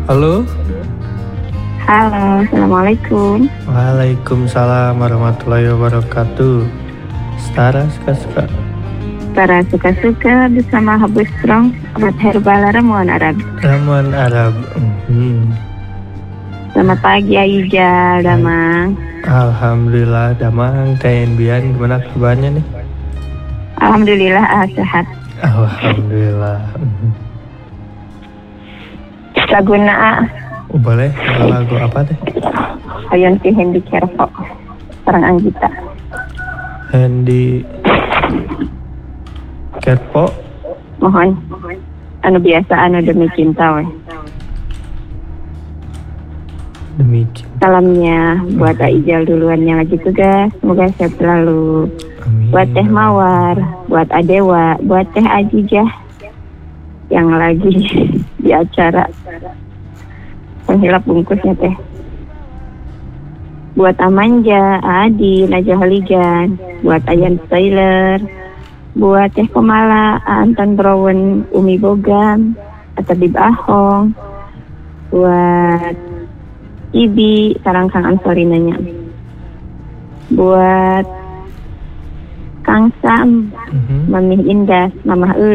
Halo. Halo, Assalamualaikum. Waalaikumsalam warahmatullahi wabarakatuh. Setara suka-suka. Para suka-suka bersama Habis Strong, obat herbal ramuan Arab. Ramuan Arab. Selamat pagi Aija, Damang. Alhamdulillah, Damang. Kain Bian, gimana kabarnya nih? Alhamdulillah, sehat. Alhamdulillah. Laguna Boleh, lagu apa deh? Ayon si Hendy Kervo, Sarang Anggita. Hendy Kervo. Mohon, anu biasa, anu demi cinta weh. Demi cinta. Salamnya buat Aijal duluan yang lagi tugas, semoga sehat selalu. Amin. Buat Teh Mawar, buat Adewa, buat Teh Ajijah yang lagi di acara penghilap bungkusnya teh. Buat Amanja, Adi, Najwa Haligan, buat Ayan Taylor, buat Teh Komala, Anton Browen, Umi Bogam, Atabib Ahong, buat Ibi, sarang Kang Ansorinanya, buat Kang Sam, Mamih Indah, Mamah